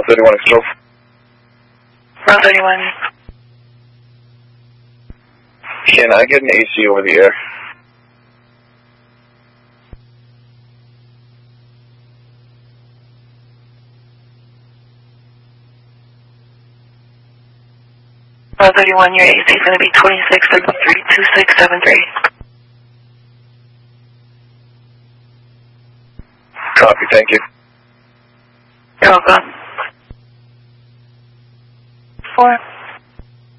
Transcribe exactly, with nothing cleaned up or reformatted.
thirty-one Control. Route thirty-one. Can I get an A C over the air? Route thirty-one, your A C is going to be twenty-six seven three two six seven three. Copy, thank you. You're welcome. Four.